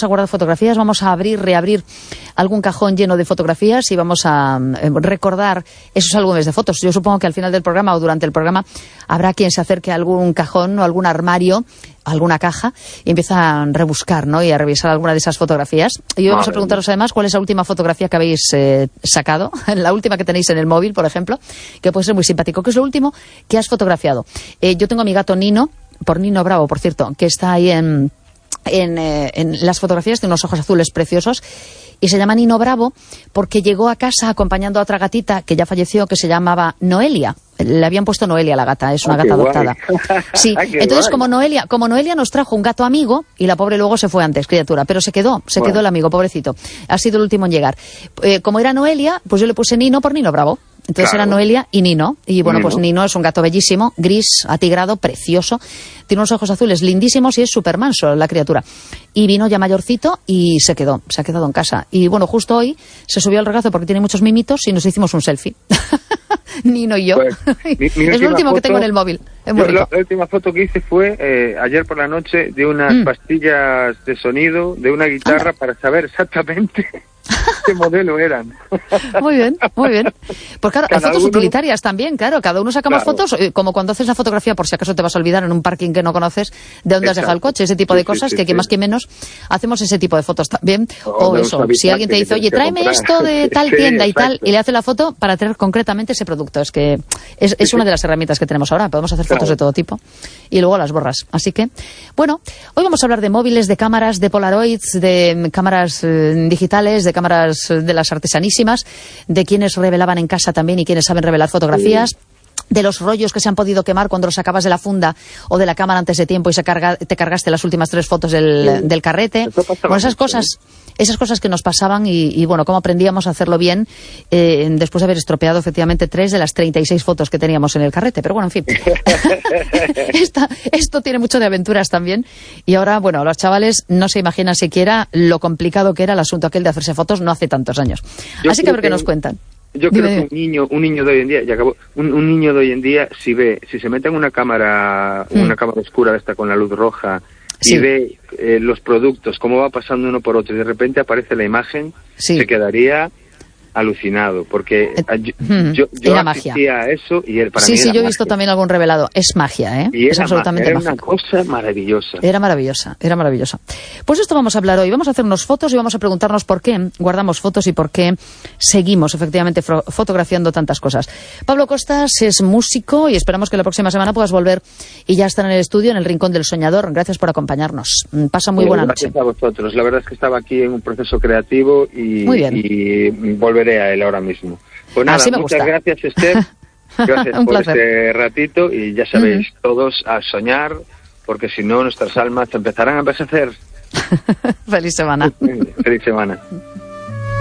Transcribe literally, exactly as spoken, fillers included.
vamos a guardar fotografías, vamos a abrir, reabrir algún cajón lleno de fotografías y vamos a eh, recordar esos álbumes de fotos. Yo supongo que al final del programa o durante el programa habrá quien se acerque a algún cajón o algún armario, alguna caja, y empieza a rebuscar, ¿no? Y a revisar alguna de esas fotografías. Y hoy vamos a preguntaros además cuál es la última fotografía que habéis eh, sacado, la última que tenéis en el móvil, por ejemplo, que puede ser muy simpático. ¿Qué es lo último que has fotografiado? Eh, yo tengo a mi gato Nino, por Nino Bravo, por cierto, que está ahí en, en, eh, en las fotografías, de unos ojos azules preciosos. Y se llama Nino Bravo porque llegó a casa acompañando a otra gatita que ya falleció, que se llamaba Noelia. Le habían puesto Noelia a la gata, es una ah, gata adoptada. Sí, entonces guay. como Noelia, como Noelia nos trajo un gato amigo, y la pobre luego se fue antes, criatura, pero se quedó, se bueno. quedó el amigo, pobrecito. Ha sido el último en llegar. Eh, como era Noelia, pues yo le puse Nino por Nino Bravo. Entonces claro. Era Noelia y Nino. Y bueno, Nino. Pues Nino es un gato bellísimo, gris, atigrado, precioso. Tiene unos ojos azules lindísimos y es súper manso la criatura. Y vino ya mayorcito y se quedó, se ha quedado en casa. Y bueno, justo hoy se subió al regazo porque tiene muchos mimitos y nos hicimos un selfie. Nino y yo. Pues, mi, mi es lo último foto, que tengo en el móvil. Es muy yo, la, la última foto que hice fue eh, ayer por la noche de unas mm. pastillas de sonido de una guitarra Anda. Para saber exactamente qué modelo eran. Muy bien, muy bien. Pues claro, cada hay fotos uno... utilitarias también, claro. Cada uno sacamos claro. fotos, como cuando haces la fotografía, por si acaso te vas a olvidar en un parking que no conoces de dónde Exacto. has dejado el coche, ese tipo sí, de cosas, sí, sí, que, sí. que más que menos hacemos ese tipo de fotos también. O, o eso, si alguien te dice, oye, tráeme esto de tal sí, tienda y tal, y le hace la foto para traer concretamente ese producto. Es que es, es una de las herramientas que tenemos ahora. Podemos hacer claro. fotos de todo tipo y luego las borras. Así que, bueno, hoy vamos a hablar de móviles, de cámaras, de Polaroids, de cámaras eh, digitales, de cámaras de las artesanísimas, de quienes revelaban en casa también y quienes saben revelar fotografías. Sí. De los rollos que se han podido quemar cuando los sacabas de la funda o de la cámara antes de tiempo y se carga, te cargaste las últimas tres fotos del, sí. del carrete. Bueno, esas cosas, esas cosas que nos pasaban y, y bueno, cómo aprendíamos a hacerlo bien eh, después de haber estropeado efectivamente tres de las treinta y seis fotos que teníamos en el carrete. Pero bueno, en fin. Esta, esto tiene mucho de aventuras también. Y ahora, bueno, los chavales no se imaginan siquiera lo complicado que era el asunto aquel de hacerse fotos no hace tantos años. Yo Así que a ver qué nos cuentan. Yo creo dime, que un niño, un niño de hoy en día, ya acabó, un, un niño de hoy en día, si ve, si se mete en una cámara, mm. una cámara oscura esta con la luz roja, sí. y ve eh, los productos, cómo va pasando uno por otro, y de repente aparece la imagen, sí. se quedaría alucinado, porque eh, yo, mm. yo, yo asistía magia. A eso y él para sí, mí sí, era yo he magia. Visto también algún revelado. Es magia, ¿eh? Y es absolutamente era mágico. Una cosa maravillosa. Era maravillosa, era maravillosa. Pues esto vamos a hablar hoy. Vamos a hacernos fotos y vamos a preguntarnos por qué guardamos fotos y por qué seguimos efectivamente fotografiando tantas cosas. Pablo Costas es músico y esperamos que la próxima semana puedas volver y ya estar en el estudio, en el Rincón del Soñador. Gracias por acompañarnos. Pasa muy, muy buena gracias noche. Gracias a vosotros. La verdad es que estaba aquí en un proceso creativo y, muy bien. y volveré a él ahora mismo. Pues nada, Así me muchas gusta. gracias, Esther. Gracias por placer. este ratito y ya sabéis, uh-huh. todos a soñar, porque si no nuestras almas empezarán a envejecer. Feliz semana. Feliz semana.